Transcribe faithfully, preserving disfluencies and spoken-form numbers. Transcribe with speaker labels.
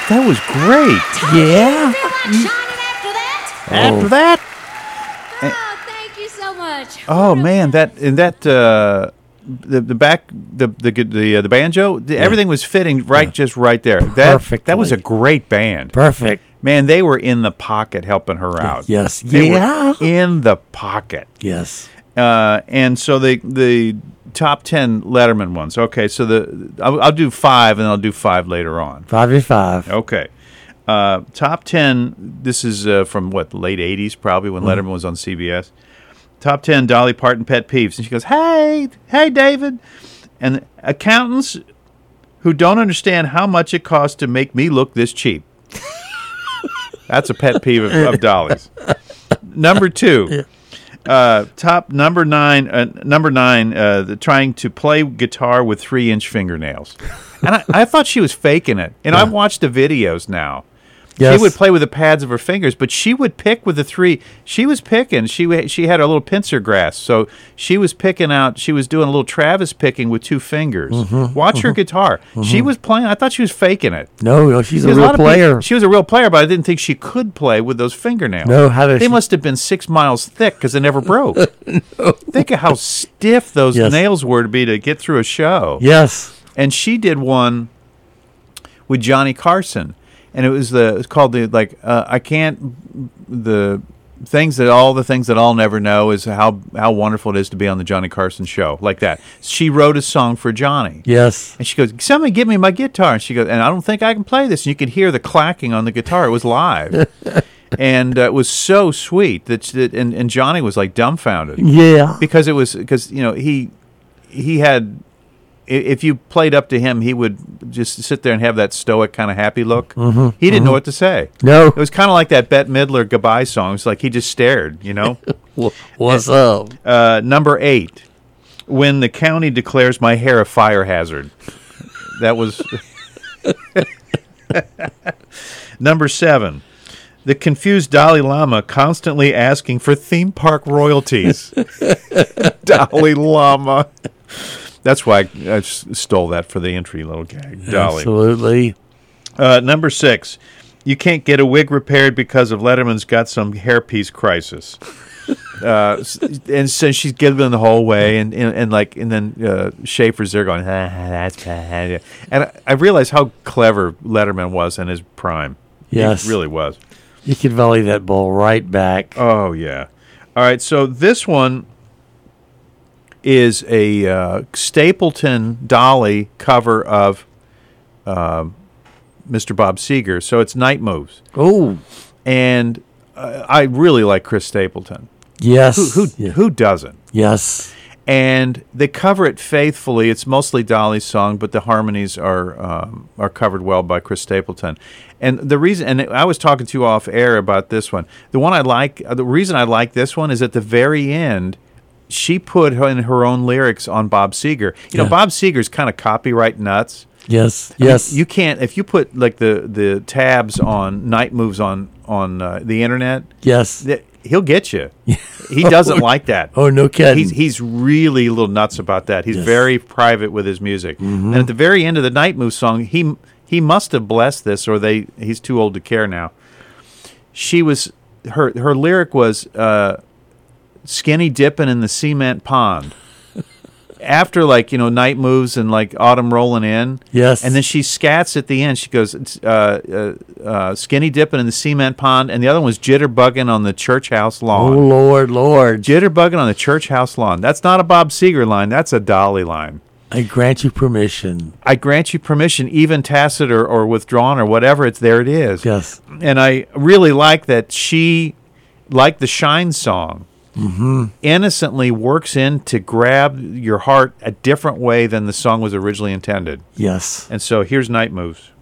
Speaker 1: that was great.
Speaker 2: Yeah.
Speaker 1: After that,
Speaker 3: Oh, thank you so much.
Speaker 1: oh man, that and that uh, the the back the the the, uh, the banjo, the, everything was fitting right, just right there. That
Speaker 2: Perfectly.
Speaker 1: that was a great band.
Speaker 2: Perfect.
Speaker 1: Man, they were in the pocket helping her out.
Speaker 2: Yes.
Speaker 1: They
Speaker 2: Yeah.
Speaker 1: were in the pocket.
Speaker 2: Yes.
Speaker 1: Uh, and so the the top ten Letterman ones. Okay, so the I'll, I'll do five, and I'll do five later on.
Speaker 2: Five v five.
Speaker 1: Okay. Uh, top ten, this is uh, from, what, the late eighties probably, when Letterman was on C B S. Top ten Dolly Parton pet peeves. And she goes, hey, hey, David. And accountants who don't understand how much it costs to make me look this cheap. That's a pet peeve of, of Dolly's. Number two, uh, top number nine, uh, number nine, uh, the, trying to play guitar with three-inch fingernails. And I, I thought she was faking it. And
Speaker 2: Yeah.
Speaker 1: I've watched the videos now.
Speaker 2: Yes.
Speaker 1: She would play with the pads of her fingers, but she would pick with the three. She was picking. She wa- she had a little pincer grasp, so she was picking out. She was doing a little Travis picking with two fingers.
Speaker 2: Mm-hmm,
Speaker 1: Watch her guitar. She was playing. I thought she was faking it.
Speaker 2: No, no, she's a
Speaker 1: There's
Speaker 2: real
Speaker 1: lot of
Speaker 2: player.
Speaker 1: people- she was a real player, but I didn't think she could play with those fingernails.
Speaker 2: No, how does
Speaker 1: they
Speaker 2: she-
Speaker 1: must have been six miles thick because they never broke. Think of how stiff those
Speaker 2: Yes.
Speaker 1: nails were to be to get through a show.
Speaker 2: Yes.
Speaker 1: And she did one with Johnny Carson, and it was the it's called the like uh, I can't the things that all the things that I'll never know is how how wonderful it is to be on the Johnny Carson show, like that. She wrote a song for Johnny.
Speaker 2: Yes.
Speaker 1: And she goes, somebody give me my guitar. And she goes, and I don't think I can play this. And you could hear the clacking on the guitar. It was live. And uh, it was so sweet that, that and, and Johnny was like dumbfounded
Speaker 2: Yeah.
Speaker 1: because it was because you know he he had i- if you played up to him, he would just sit there and have that stoic kind of happy look.
Speaker 2: Mm-hmm,
Speaker 1: He didn't know what to say.
Speaker 2: No.
Speaker 1: It was kind of like that Bette Midler goodbye song. It's like he just stared, you know.
Speaker 2: Wha- What's up?
Speaker 1: Uh, number eight, when the county declares my hair a fire hazard. That was number seven. The confused Dalai Lama constantly asking for theme park royalties. Dalai Lama. That's why I, I s- stole that for the entry little gag. Dolly.
Speaker 2: Absolutely.
Speaker 1: Uh, number six. You can't get a wig repaired because of Letterman's got some hairpiece crisis. Uh, s- and so she's giggling the whole way, and, and, and like, and then uh, Schaefer's there going, ah, that's bad. And I, I realized how clever Letterman was in his prime.
Speaker 2: Yes.
Speaker 1: He really was.
Speaker 2: You could volley that ball right back.
Speaker 1: Oh, yeah. All right, so this one is a uh, Stapleton Dolly cover of um Mister Bob Seger. So it's Night Moves.
Speaker 2: Oh,
Speaker 1: And uh, I really like Chris Stapleton.
Speaker 2: yes.
Speaker 1: Who, who,
Speaker 2: Yeah.
Speaker 1: who doesn't?
Speaker 2: Yes.
Speaker 1: And they cover it faithfully. It's mostly Dolly's song, but the harmonies are um, are covered well by Chris Stapleton. And the reason, and I was talking to you off air about this one. The one I like, uh, the reason I like this one is at the very end, she put her, in her own lyrics on Bob Seger. You know,
Speaker 2: Yeah.
Speaker 1: Bob Seger's kind of copyright nuts.
Speaker 2: Yes.
Speaker 1: I mean,
Speaker 2: Yes.
Speaker 1: you can't if you put like the the tabs on Night Moves on on uh, the internet.
Speaker 2: yes.
Speaker 1: Th- he'll get you. He doesn't like that.
Speaker 2: Oh, no kidding.
Speaker 1: He's he's really a little nuts about that. He's
Speaker 2: Yes.
Speaker 1: very private with his music. And at the very end of the Night Moves song, he he must have blessed this, or they he's too old to care now. She was her her lyric was uh, skinny dipping in the cement pond. After like you know Night Moves and like Autumn Rolling In,
Speaker 2: Yes.
Speaker 1: and then she scats at the end. She goes, uh, uh, uh, "Skinny dipping in the cement pond," and the other one was jitterbugging on the church house
Speaker 2: Oh,
Speaker 1: lawn.
Speaker 2: Lord, Lord.
Speaker 1: Jitterbugging on the church house lawn. That's not a Bob Seger line. That's a Dolly line.
Speaker 2: I grant you permission.
Speaker 1: I grant you permission, even tacit or, or withdrawn or whatever. It's there. It is.
Speaker 2: Yes.
Speaker 1: And I really like that she, like the Shine song, innocently works in to grab your heart a different way than the song was originally intended.
Speaker 2: Yes.
Speaker 1: And so here's Night Moves.